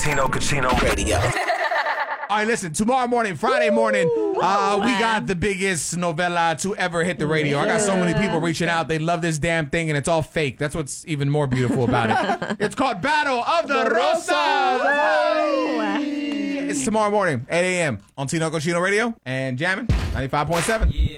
Tino Cochino Radio. All right, listen, tomorrow morning, Friday morning, we got the biggest novella to ever hit the radio. I got so many people reaching out. They love this damn thing, and it's all fake. That's what's even more beautiful about it. It's called Battle of the Rosas. It's tomorrow morning, 8 a.m. on Tino Cochino Radio and Jammin' 95.7.